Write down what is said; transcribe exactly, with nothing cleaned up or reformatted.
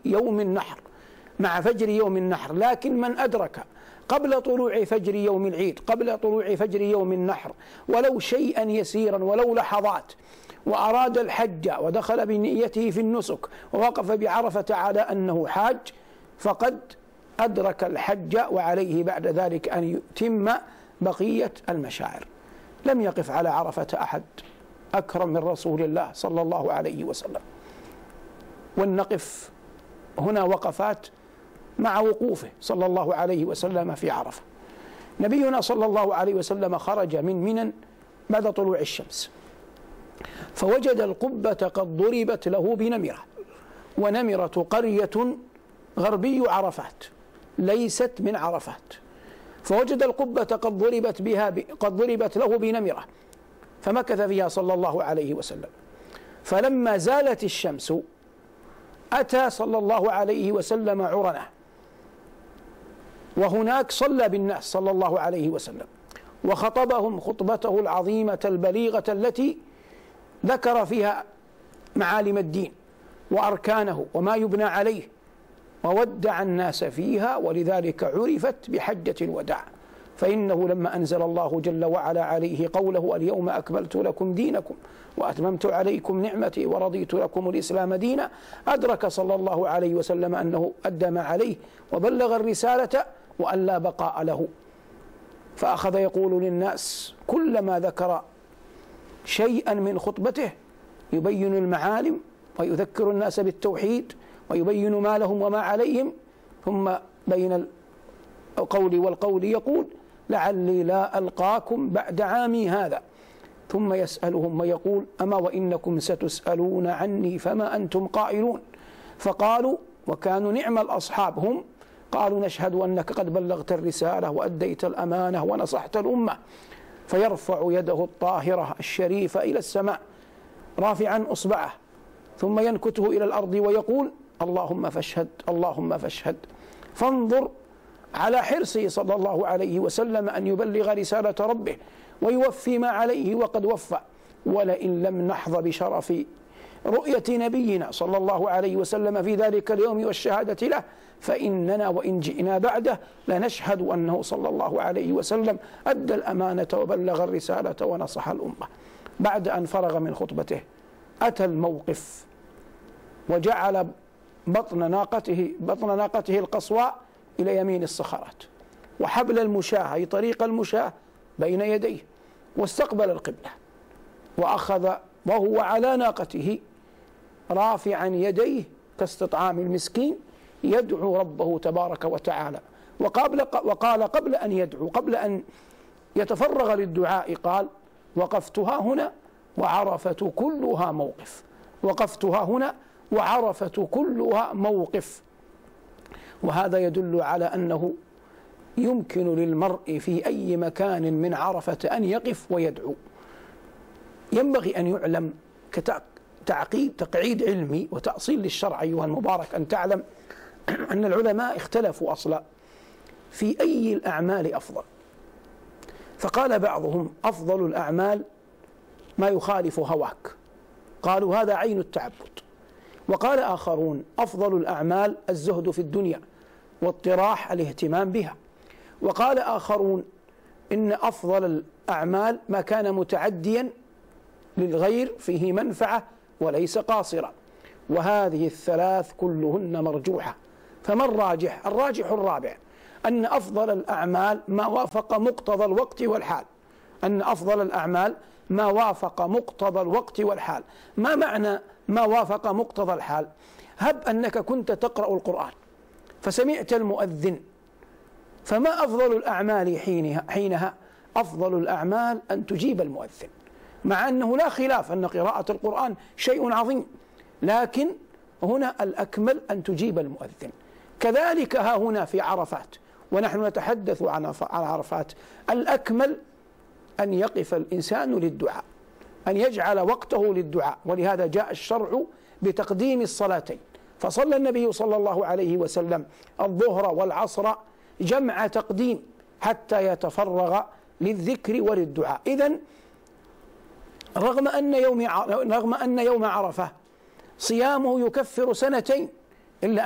يوم النحر مع فجر يوم النحر، لكن من أدرك قبل طلوع فجر يوم العيد، قبل طلوع فجر يوم النحر، ولو شيئا يسيرا ولو لحظات، وأراد الحج ودخل بنيته في النسك ووقف بعرفة على أنه حاج، فقد أدرك الحج، وعليه بعد ذلك أن يتم بقية المشاعر. لم يقف على عرفة أحد أكرم من رسول الله صلى الله عليه وسلم. ولنقف هنا وقفات مع وقوفه صلى الله عليه وسلم في عرفة. نبينا صلى الله عليه وسلم خرج من منى بعد طلوع الشمس، فوجد القبة قد ضربت له بنمرة، ونمرة قرية غربي عرفات ليست من عرفات، فوجد القبة قد ضربت بها قد ضربت له بنمرة، فمكث فيها صلى الله عليه وسلم. فلما زالت الشمس أتى صلى الله عليه وسلم عرنة، وهناك صلى بالناس صلى الله عليه وسلم، وخطبهم خطبته العظيمة البليغة التي ذكر فيها معالم الدين وأركانه وما يبنى عليه، وودع الناس فيها، ولذلك عرفت بحجة الوداع. فإنه لما أنزل الله جل وعلا عليه قوله اليوم أكملت لكم دينكم وأتممت عليكم نعمتي ورضيت لكم الإسلام دينا، أدرك صلى الله عليه وسلم أنه أدى ما عليه وبلغ الرسالة وأن لا بقاء له، فأخذ يقول للناس كلما ذكر شيئا من خطبته يبين المعالم ويذكر الناس بالتوحيد ويبين ما لهم وما عليهم، ثم بين القول والقول يقول لعلي لا ألقاكم بعد عامي هذا، ثم يسألهم ويقول أما وإنكم ستسألون عني فما أنتم قائلون، فقالوا وكانوا نعم الأصحاب هم، قالوا نشهد أنك قد بلغت الرسالة وأديت الأمانة ونصحت الأمة، فيرفع يده الطاهرة الشريفة إلى السماء رافعا أصبعه، ثم ينكته إلى الأرض ويقول اللهم فاشهد اللهم فاشهد. فانظر على حرصه صلى الله عليه وسلم أن يبلغ رسالة ربه ويوفي ما عليه وقد وفى. ولئن لم نحظى بشرف رؤية نبينا صلى الله عليه وسلم في ذلك اليوم والشهادة له، فإننا وإن جئنا بعده لنشهد أنه صلى الله عليه وسلم أدى الأمانة وبلغ الرسالة ونصح الأمة. بعد أن فرغ من خطبته أتى الموقف وجعل بطن ناقته بطن ناقته القصواء إلى يمين الصخرات، وحبل المشاة أي طريق المشاة بين يديه، واستقبل القبلة، وأخذ وهو على ناقته رافعا يديه كاستطعام المسكين يدعو ربه تبارك وتعالى. وقبل وقال قبل أن يدعو قبل أن يتفرغ للدعاء قال وقفتها هنا وعرفة كلها موقف، وقفتها هنا وعرفة كلها موقف. وهذا يدل على أنه يمكن للمرء في أي مكان من عرفة أن يقف ويدعو. ينبغي أن يعلم كتعقيد تقعيد علمي وتأصيل للشرع أيها المبارك أن تعلم أن العلماء اختلفوا أصلا في أي الأعمال أفضل، فقال بعضهم أفضل الأعمال ما يخالف هواك، قالوا هذا عين التعبد، وقال آخرون أفضل الأعمال الزهد في الدنيا واطراح الاهتمام بها، وقال آخرون إن أفضل الأعمال ما كان متعديا للغير فيه منفعة وليس قاصرا. وهذه الثلاث كلهن مرجوحة، فما الراجح؟ الراجح الرابع أن أفضل الأعمال ما وافق مقتضى الوقت والحال، أن أفضل الأعمال ما وافق مقتضى الوقت والحال. ما معنى ما وافق مقتضى الحال؟ هب أنك كنت تقرأ القرآن فسمعت المؤذن، فما أفضل الأعمال حينها؟ حينها أفضل الأعمال أن تجيب المؤذن، مع أنه لا خلاف أن قراءة القرآن شيء عظيم، لكن هنا الأكمل أن تجيب المؤذن. كذلك ها هنا في عرفات ونحن نتحدث عن عرفات، الأكمل أن يقف الإنسان للدعاء، أن يجعل وقته للدعاء، ولهذا جاء الشرع بتقديم الصلاتين، فصلى النبي صلى الله عليه وسلم الظهر والعصر جمع تقديم حتى يتفرغ للذكر وللدعاء. إذن رغم أن يوم رغم أن يوم عرفة صيامه يكفر سنتين،